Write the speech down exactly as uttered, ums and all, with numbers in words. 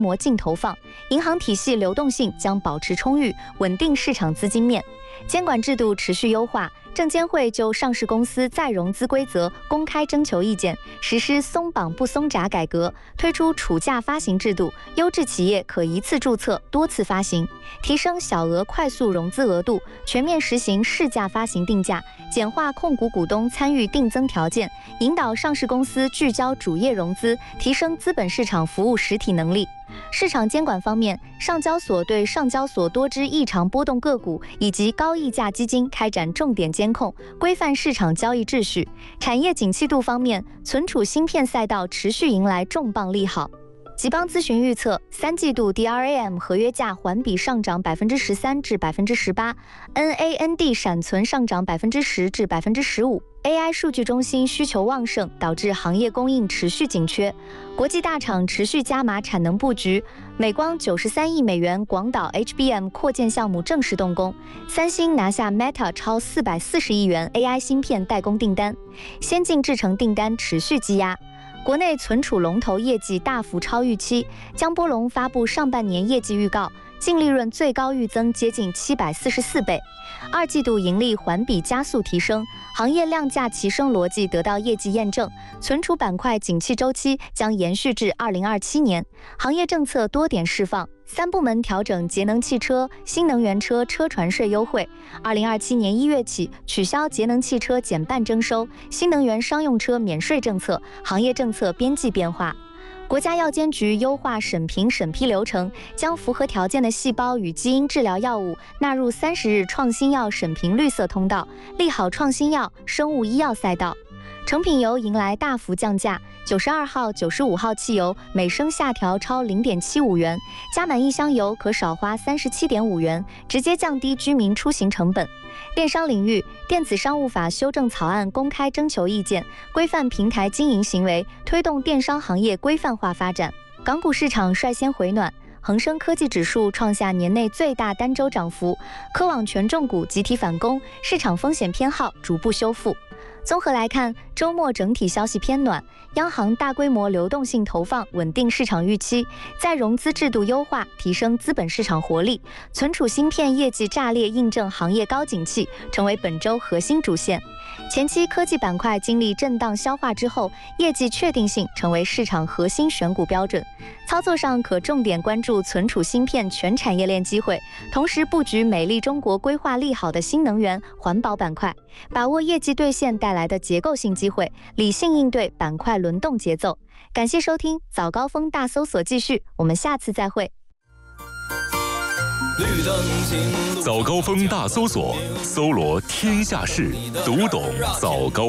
模净投放，银行体系流动性将保持充裕，稳定市场资金面。监管制度持续优化，证监会就上市公司再融资规则公开征求意见，实施松绑不松闸改革，推出储价发行制度，优质企业可一次注册多次发行，提升小额快速融资额度，全面实行市价发行定价，简化控股股东参与定增条件，引导上市公司聚焦主业融资，提升资本市场服务实体能力。市场监管方面，上交所对上交所多只异常波动个股以及高溢价基金开展重点监控，规范市场交易秩序。产业景气度方面，存储芯片赛道持续迎来重磅利好。吉邦咨询预测，三季度 D R A M 合约价环比上涨百分之十三至百分之十八 ，N A N D 闪存上涨百分之十至百分之十五。A I 数据中心需求旺盛，导致行业供应持续紧缺。国际大厂持续加码产能布局，美光九十三亿美元广岛 H B M 扩建项目正式动工。三星拿下 Meta 超四百四十亿元 A I 芯片代工订单，先进制程订单持续积压。国内存储龙头业绩大幅超预期，江波龙发布上半年业绩预告，净利润最高预增接近七百四十四倍，二季度盈利环比加速提升，行业量价齐升逻辑得到业绩验证，存储板块景气周期将延续至二零二七年，行业政策多点释放。三部门调整节能汽车、新能源车车船税优惠，二零二七年一月起取消节能汽车减半征收、新能源商用车免税政策，行业政策边际变化。国家药监局优化审评审批流程，将符合条件的细胞与基因治疗药物纳入三十日创新药审评绿色通道，利好创新药、生物医药赛道。成品油迎来大幅降价，九十二号、九十五号汽油每升下调超 零点七五元，加满一箱油可少花 三十七点五元，直接降低居民出行成本。电商领域，电子商务法修正草案公开征求意见，规范平台经营行为，推动电商行业规范化发展。港股市场率先回暖，恒生科技指数创下年内最大单周涨幅，科网权重股集体反攻，市场风险偏好逐步修复。综合来看，周末整体消息偏暖，央行大规模流动性投放稳定市场预期，再融资制度优化提升资本市场活力，存储芯片业绩炸裂印证行业高景气，成为本周核心主线。前期科技板块经历震荡消化之后，业绩确定性成为市场核心选股标准。操作上可重点关注存储芯片全产业链机会，同时布局美丽中国规划利好的新能源、环保板块，把握业绩兑现带来的结构性机会，理性应对板块轮动节奏。感谢收听早高峰大搜索，继续，我们下次再会。 早高峰大搜索，搜罗天下事，读懂早高